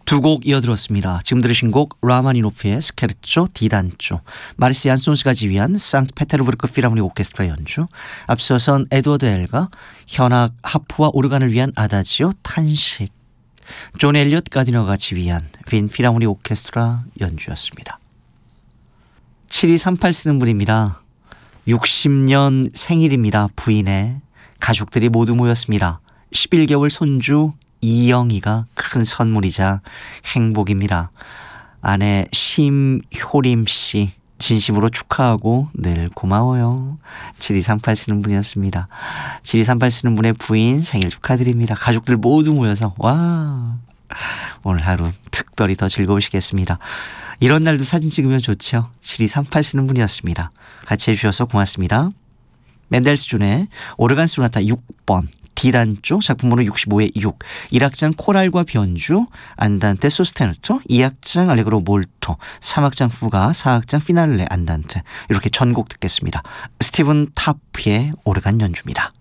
두 곡 이어들었습니다. 지금 들으신 곡 라마니노프의 스케르초 D단조, 마리스 얀손스가 지휘한 상트페테르부르크 필하모닉 오케스트라 연주, 앞서선 에드워드 엘가 현악 하프와 오르간을 위한 아다지오 탄식, 존 엘리엇 가디너가 지휘한 빈 필하모닉 오케스트라 연주였습니다. 7238 쓰는 분입니다. 60년 생일입니다. 부인의 가족들이 모두 모였습니다. 11개월 손주 이영이가 큰 선물이자 행복입니다. 아내 심효림 씨 진심으로 축하하고 늘 고마워요. 7238 쓰는 분이었습니다. 7238 쓰는 분의 부인 생일 축하드립니다. 가족들 모두 모여서 와, 오늘 하루 특별히 더 즐거우시겠습니다. 이런 날도 사진 찍으면 좋죠. 7238 쓰는 분이었습니다. 같이 해주셔서 고맙습니다. 멘델스존의 오르간 소나타 6번 D단조, 작품번호 65의 6, 1악장 코랄과 변주, 안단테 소스테노토, 2악장 알레그로 몰토, 3악장 fu가, 4악장 피날레 안단테, 이렇게 전곡 듣겠습니다. 스티븐 타프의 오르간 연주입니다.